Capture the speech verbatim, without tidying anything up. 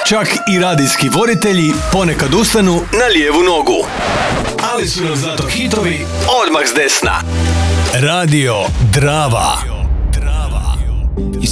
Čak i radijski voditelji ponekad ustanu na lijevu nogu. Ali su nam zato hitovi odmah s desna. Radio Drava. You